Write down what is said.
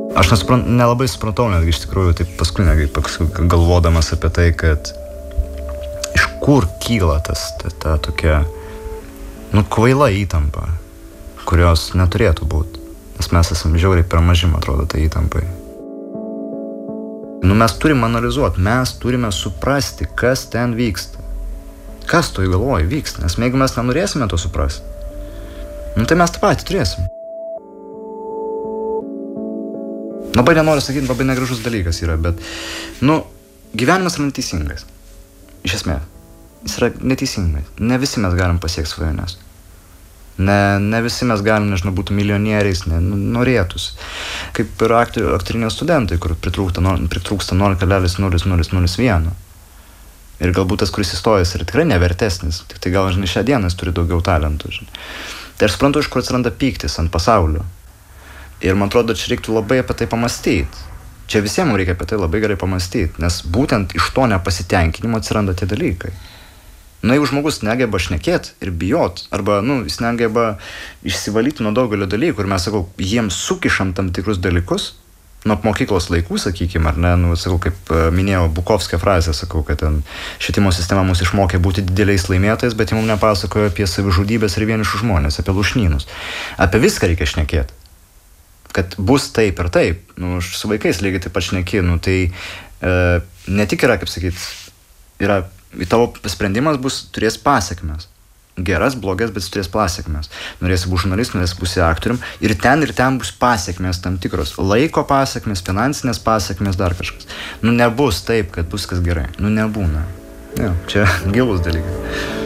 Aš nelabai supratau netgi iš tikrųjų, taip paskui galvodamas apie tai, kad iš kur kyla ta tokia, kvaila įtampa, kurios neturėtų būti. Nes mes esame žiauriai per maži, atrodo, tai įtampai. Mes turime analizuoti, mes turime suprasti, kas ten vyksta. Kas toj galvoj vyksta, nes jeigu mes nenorėsime to suprasti, tai mes tą patį turėsim. Labai nenoriu sakyti, labai negražus dalykas yra, bet, gyvenimas yra neteisingas. Iš esmės, jis yra neteisingas. Ne visi mes galim pasiekti svajonės. Ne visi mes galim, būti milijonieriais, norėtųsi. Kaip ir aktorinio studentai, kur pritrūksta 0,0001. Ir galbūt tas, kuris įstojęs, yra tikrai nevertesnis. Tik tai gal, šią dieną jis turi daugiau talentų. Tai aš suprantu, iš kur atsiranda pyktis ant pasaulio. Ir man atrodo, čia reiktų labai apie tai pamastyti. Čia visiems reikia apie tai labai gerai pamastyti, nes būtent iš to nepasitenkinimo atsiranda tie dalykai. Jeigu žmogus negeba šnekėti ir bijot, arba, jis negeba išsivalyti nuo daugelio dalykų, ir mes, jiems sukišam tam tikrus dalykus, nuo mokyklos laikų, sakykime, ar ne, kaip minėjau, Bukovskio frazę, kad ten švietimo sistema mus išmokė būti dideliais laimėtojais, bet jie mums nepasakojo apie savižudybės ir vienišus žmonės, apie lūšnynus. Apie viską reikia šnekėti. Kad bus taip ir taip, su vaikais lygiai taip pat šneki, tai ne tik yra, kaip sakyti, yra, tavo sprendimas turės pasekmes. Geras, blogas, bet turės pasekmes. Norėsi būti žurnalistu, norėsi būti aktorium, ir ten bus pasekmes tam tikros. Laiko pasekmes, finansinės pasekmes, dar kažkas. Nebus taip, kad bus kas gerai. Nebūna. Čia gilus dalykas.